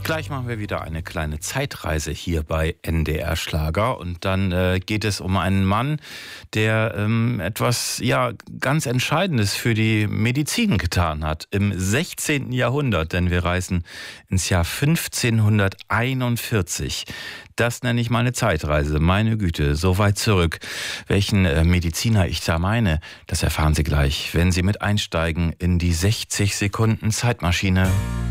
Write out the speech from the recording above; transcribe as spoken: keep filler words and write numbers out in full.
Gleich machen wir wieder eine kleine Zeitreise hier bei N D R Schlager und dann äh, geht es um einen Mann, der ähm, etwas ja ganz Entscheidendes für die Medizin getan hat im sechzehnten Jahrhundert, denn wir reisen ins Jahr fünfzehnhunderteinundvierzig. Das nenne ich mal eine Zeitreise, meine Güte, so weit zurück. Welchen äh, Mediziner ich da meine, das erfahren Sie gleich, wenn Sie mit einsteigen in die sechzig Sekunden Zeitmaschine.